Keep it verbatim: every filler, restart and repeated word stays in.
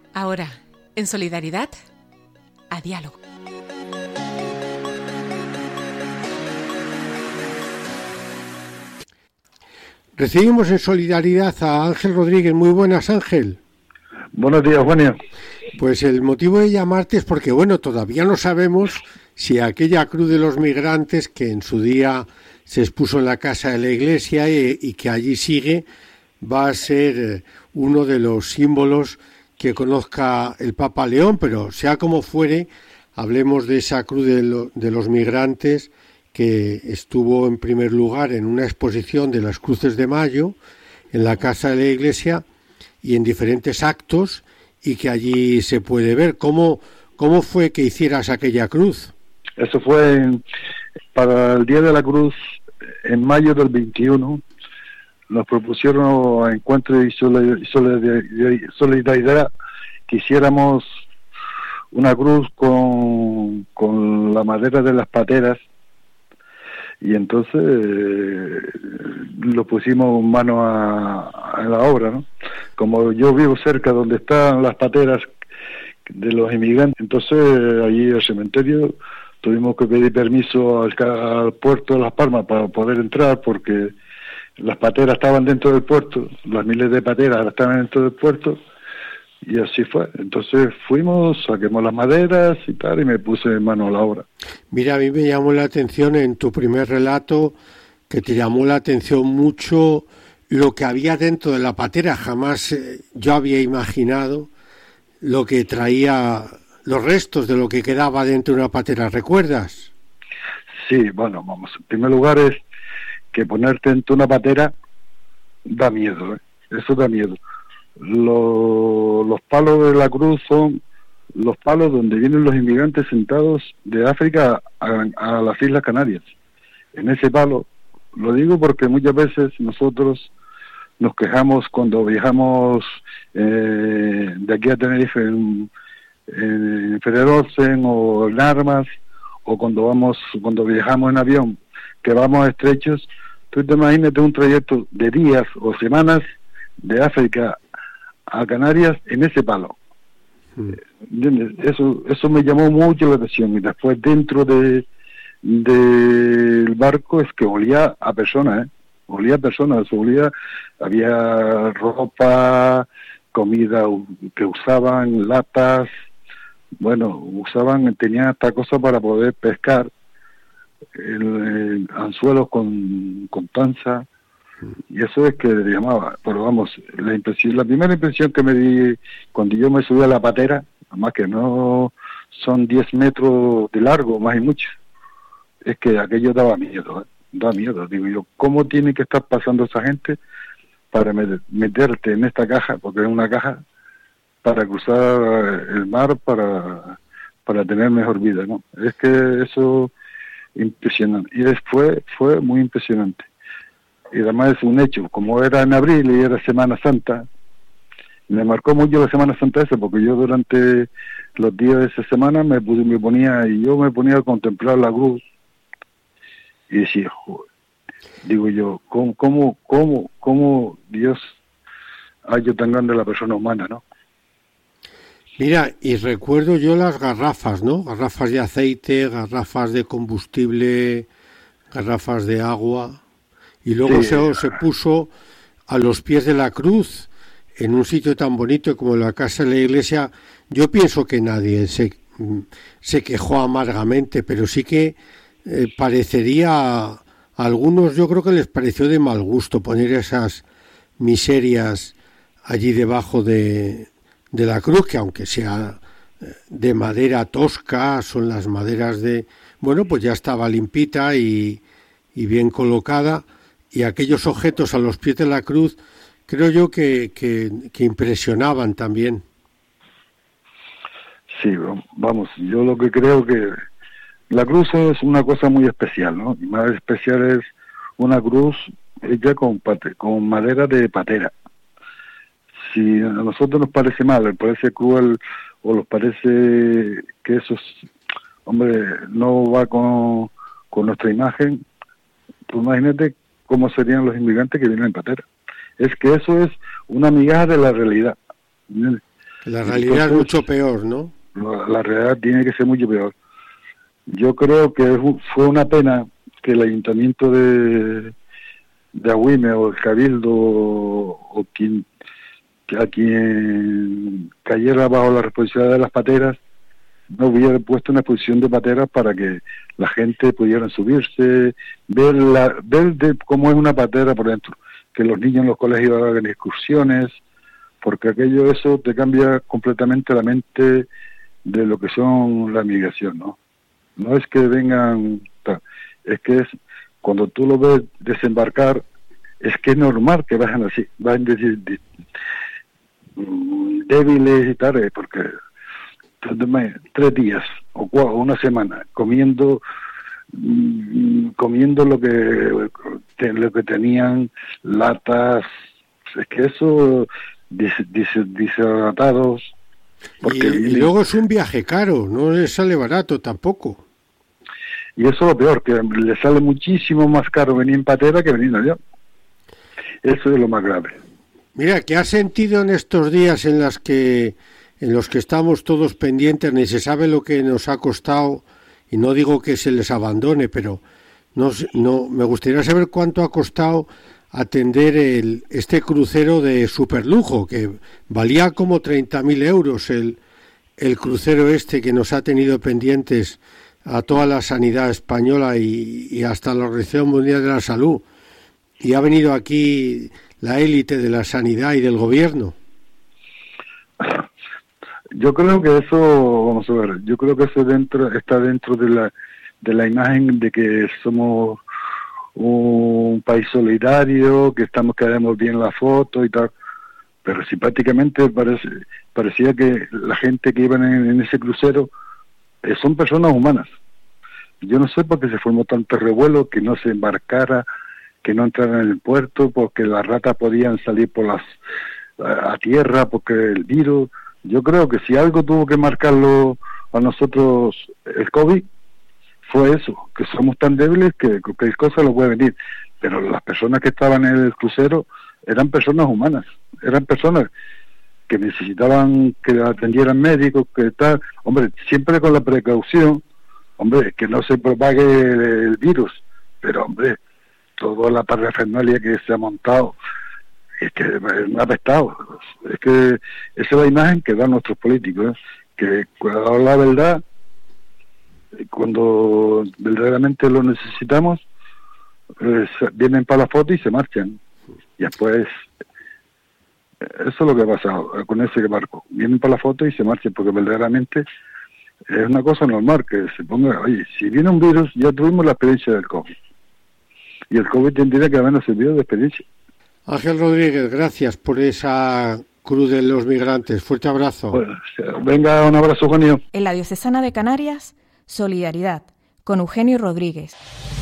Ahora, en solidaridad, a diálogo. Recibimos en solidaridad a Ángel Rodríguez. Muy buenas, Ángel. Buenos días, Juanio. Pues el motivo de llamarte es porque, bueno, todavía no sabemos si aquella cruz de los migrantes que en su día se expuso en la casa de la iglesia y, y que allí sigue, va a ser uno de los símbolos que conozca el Papa León, pero sea como fuere, hablemos de esa cruz de, lo, de los migrantes que estuvo en primer lugar en una exposición de las Cruces de Mayo en la casa de la iglesia y en diferentes actos, y que allí se puede ver. ¿Cómo, cómo fue que hicieras aquella cruz? Eso fue en, para el Día de la Cruz, en mayo del veintiuno, nos propusieron a Encuentro y Solidaridad que hiciéramos una cruz con, con la madera de las pateras, y entonces eh, lo pusimos mano a, a la obra, ¿no? Como yo vivo cerca donde están las pateras de los inmigrantes, entonces allí en el cementerio tuvimos que pedir permiso al, al puerto de Las Palmas para poder entrar, porque las pateras estaban dentro del puerto, las miles de pateras estaban dentro del puerto, y así fue. Entonces fuimos, saquemos las maderas y tal, y me puse en mano a la obra. Mira, a mí me llamó la atención en tu primer relato, que te llamó la atención mucho lo que había dentro de la patera. Jamás eh, yo había imaginado lo que traía, los restos de lo que quedaba dentro de una patera. ¿Recuerdas? Sí, bueno, vamos, en primer lugar es que ponerte dentro de una patera da miedo, ¿eh? Eso da miedo. Lo, los palos de la cruz son los palos donde vienen los inmigrantes sentados de África a, a las Islas Canarias. En ese palo, lo digo porque muchas veces nosotros nos quejamos cuando viajamos eh, de aquí a Tenerife en, en Federosen o en Armas, o cuando vamos cuando viajamos en avión, que vamos a estrechos. Tú te imagínate un trayecto de días o semanas de África a Canarias en ese palo. ¿Entiendes? Eso eso me llamó mucho la atención. Y después dentro de del barco es que olía a personas, ¿eh? Olía a personas, olía, había ropa, comida que usaban, latas, bueno, usaban, tenían hasta cosas para poder pescar, el, el, anzuelos con, con tanza. Y eso es que le llamaba, pero vamos, la impresión, la primera impresión que me di cuando yo me subí a la patera, además que no son diez metros de largo, más y mucho, es que aquello daba miedo, ¿eh? Da miedo, digo yo, ¿cómo tiene que estar pasando esa gente para meterte en esta caja, porque es una caja, para cruzar el mar, para, para tener mejor vida, ¿no? Es que eso, impresionante, y después fue muy impresionante. Y además es un hecho, como era en abril y era Semana Santa, me marcó mucho la Semana Santa esa, porque yo durante los días de esa semana me, me ponía, y yo me ponía a contemplar la cruz, y decía, joder, digo yo, ¿cómo, cómo, cómo, cómo Dios ha hecho tan grande la persona humana, ¿no? Mira, y recuerdo yo las garrafas, ¿no? Garrafas de aceite, garrafas de combustible, garrafas de agua. Y luego sí. se, se puso a los pies de la cruz, en un sitio tan bonito como la casa de la iglesia. Yo pienso que nadie se, se quejó amargamente, pero sí que eh, parecería, a algunos yo creo que les pareció de mal gusto poner esas miserias allí debajo de, de la cruz, que aunque sea de madera tosca, son las maderas de... Bueno, pues ya estaba limpita y, y bien colocada. Y aquellos objetos a los pies de la cruz, creo yo que, que, que impresionaban también. Sí, vamos, yo lo que creo que la cruz es una cosa muy especial, ¿no? Y más especial es una cruz hecha con, pate, con madera de patera. Si a nosotros nos parece mal, nos parece cruel, o nos parece que eso, es, hombre, no va con, con nuestra imagen, pues imagínate cómo serían los inmigrantes que vienen en patera. Es que eso es una migaja de la realidad. La realidad Entonces, es mucho peor, ¿no? La, la realidad tiene que ser mucho peor. Yo creo que fue una pena que el ayuntamiento de, de Agüime o el Cabildo o, o quien, a quien cayera bajo la responsabilidad de las pateras no hubiera puesto una exposición de pateras para que la gente pudiera subirse, ver, la, ver de cómo es una patera por dentro, que los niños en los colegios hagan excursiones, porque aquello, eso te cambia completamente la mente de lo que son la migración, ¿no? No es que vengan, es que es, cuando tú lo ves desembarcar, es que es normal que vayan así, vayan de, de, de, débiles y tal, porque tres días o cuatro, una semana comiendo comiendo lo que lo que tenían, latas, es que eso deshidratados. Y, y luego es un viaje caro, no les sale barato tampoco. Y eso es lo peor, que le sale muchísimo más caro venir en patera que venir allá. Eso es lo más grave. Mira, ¿qué has sentido en estos días en las que en los que estamos todos pendientes, ni se sabe lo que nos ha costado, y no digo que se les abandone, pero no, no me gustaría saber cuánto ha costado atender el, este crucero de superlujo, que valía como treinta mil euros el, el crucero este que nos ha tenido pendientes a toda la sanidad española y, y hasta la Organización Mundial de la Salud, y ha venido aquí la élite de la sanidad y del gobierno. Yo creo que eso, vamos a ver, yo creo que eso dentro está dentro de la de la imagen de que somos un país solidario, que estamos que haremos bien la foto y tal, pero si prácticamente parece, parecía que la gente que iban en, en ese crucero eh, son personas humanas. Yo no sé por qué se formó tanto revuelo, que no se embarcara, que no entrara en el puerto, porque las ratas podían salir por las a, a tierra, porque el virus. Yo creo que si algo tuvo que marcarlo a nosotros el COVID, fue eso, que somos tan débiles que cualquier cosa lo puede venir. Pero las personas que estaban en el crucero eran personas humanas, eran personas que necesitaban que atendieran médicos, que tal, hombre, siempre con la precaución, hombre, que no se propague el, el virus, pero hombre, toda la parafernalia que se ha montado, es que me ha apestado. Es que esa es la imagen que dan nuestros políticos, ¿eh? Que cuando hablan la verdad, cuando verdaderamente lo necesitamos, pues, vienen para la foto y se marchan. Y después, eso es lo que ha pasado con ese barco. Vienen para la foto y se marchan, porque verdaderamente es una cosa normal que se ponga, oye, si viene un virus, ya tuvimos la experiencia del COVID. Y el COVID tendría que habernos servido de experiencia. Ángel Rodríguez, gracias por esa cruz de los migrantes. Fuerte abrazo. Pues, venga, un abrazo, Juanio. En la Diocesana de Canarias, Solidaridad, con Eugenio Rodríguez.